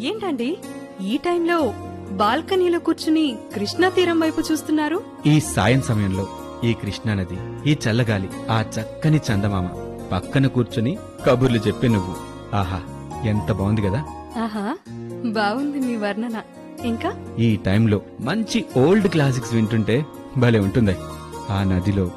ఏంటండి ఈ టైంలో బాల్కనీలో కూర్చుని కృష్ణా తీరం వైపు చూస్తున్నారు? ఈ సాయం సమయంలో ఈ కృష్ణానది, ఈ చల్లగాలి, ఆ చక్కని చందమామ పక్కన కూర్చుని కబుర్లు చెప్పే నువ్వు, ఆహా ఎంత బాగుంది కదా. ఆహా, బాగుంది మీ వర్ణన. ఇంకా ఈ టైంలో మంచి ఓల్డ్ క్లాసిక్స్ వింటుంటే భలే ఉంటుంది. ఆ నదిలో